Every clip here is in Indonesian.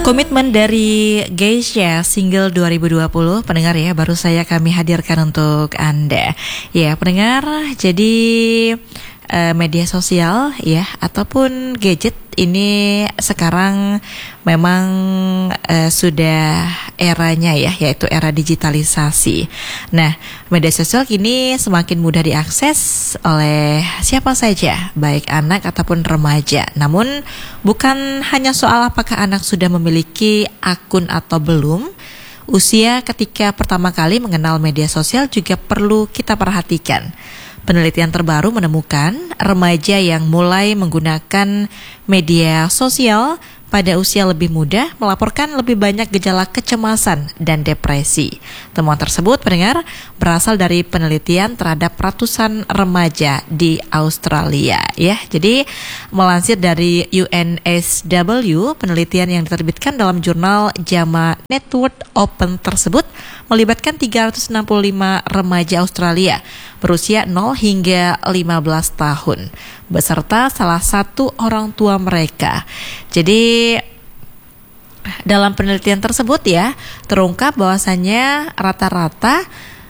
Komitmen dari Geisha single 2020 pendengar ya, baru saya kami hadirkan untuk Anda. Ya pendengar, jadi media sosial ya ataupun gadget ini sekarang memang sudah eranya ya, yaitu era digitalisasi. Nah, media sosial kini semakin mudah diakses oleh siapa saja, baik anak ataupun remaja. Namun bukan hanya soal apakah anak sudah memiliki akun atau belum. Usia ketika pertama kali mengenal media sosial juga perlu kita perhatikan. Penelitian terbaru menemukan remaja yang mulai menggunakan media sosial pada usia lebih muda melaporkan lebih banyak gejala kecemasan dan depresi. Temuan tersebut, pendengar, berasal dari penelitian terhadap ratusan remaja di Australia. Ya, jadi melansir dari UNSW, penelitian yang diterbitkan dalam jurnal JAMA Network Open tersebut melibatkan 365 remaja Australia berusia 0 hingga 15 tahun, beserta salah satu orang tua mereka. Jadi dalam penelitian tersebut ya, terungkap bahwasannya rata-rata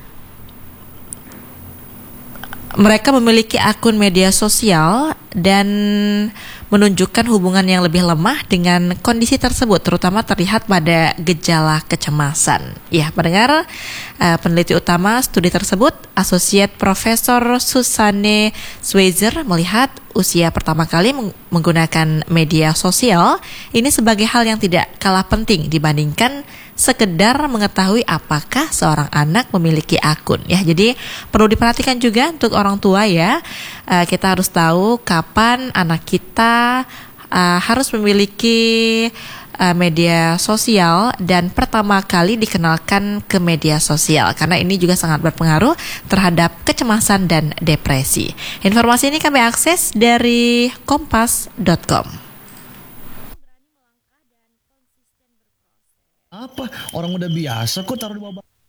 mereka memiliki akun media sosial dan menunjukkan hubungan yang lebih lemah dengan kondisi tersebut, terutama terlihat pada gejala kecemasan. Ya, pendengar, peneliti utama studi tersebut, Associate Profesor Susanne Schweizer, melihat usia pertama kali menggunakan media sosial ini sebagai hal yang tidak kalah penting dibandingkan sekedar mengetahui apakah seorang anak memiliki akun. Ya, jadi perlu diperhatikan juga untuk orang tua ya. Kita harus tahu kapan anak kita harus memiliki media sosial dan pertama kali dikenalkan ke media sosial, karena ini juga sangat berpengaruh terhadap kecemasan dan depresi. Informasi ini kami akses dari kompas.com. Apa? Orang udah biasa kok taruh di bawah.